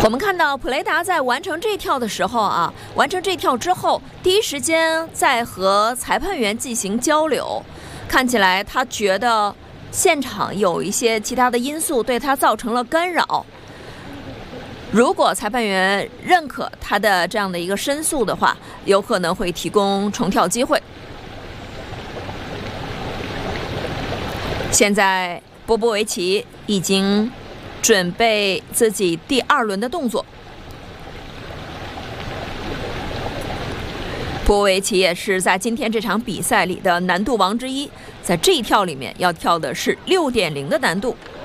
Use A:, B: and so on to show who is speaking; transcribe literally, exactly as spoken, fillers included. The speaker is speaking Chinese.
A: 我们看到普雷达在完成这一跳的时候啊，完成这一跳之后，第一时间在和裁判员进行交流，看起来他觉得现场有一些其他的因素对他造成了干扰。如果裁判员认可他的这样的一个申诉的话，有可能会提供重跳机会。现在波波维奇已经准备自己第二轮的动作。波维奇也是在今天这场比赛里的难度王之一，在这一跳里面要跳的是 六点零 的难度。